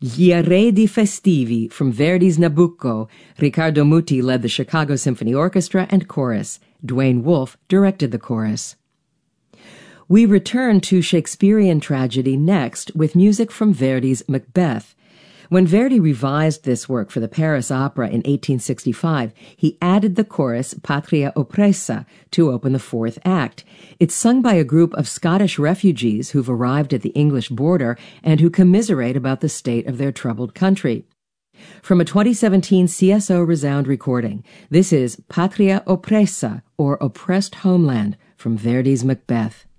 Gli Arredi Festivi from Verdi's Nabucco. Riccardo Muti led the Chicago Symphony Orchestra and chorus. Dwayne Wolfe directed the chorus. We return to Shakespearean tragedy next with music from Verdi's Macbeth. When Verdi revised this work for the Paris Opera in 1865, he added the chorus Patria Oppressa to open the fourth act. It's sung by a group of Scottish refugees who've arrived at the English border and who commiserate about the state of their troubled country. From a 2017 CSO Resound recording, this is Patria Oppressa, or Oppressed Homeland, from Verdi's Macbeth.